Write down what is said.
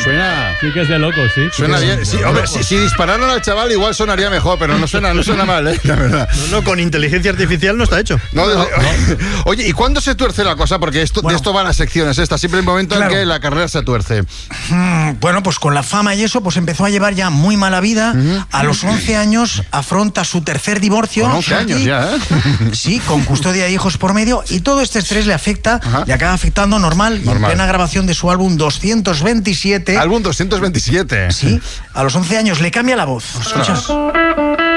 Suena... Sí que es de locos, sí. Suena bien. Sí, hombre, si dispararan al chaval igual sonaría mejor, pero no suena mal, la verdad. No, con inteligencia artificial no está hecho. No. Oye, ¿y cuándo se tuerce la cosa? Porque de esto van las secciones estas. Siempre el momento en que la carrera se tuerce. Bueno, pues con la fama y eso, pues empezó a llevar ya muy mala vida. A los 11 años afronta su tercer divorcio. Con 11 años ya, ¿eh? Sí, con custodia de hijos por medio. Y todo este estrés le afecta, le acaba afectando normal. Y en plena grabación de su álbum 227... Álbum 227. Sí, a los 11 años le cambia la voz. ¿Escuchas?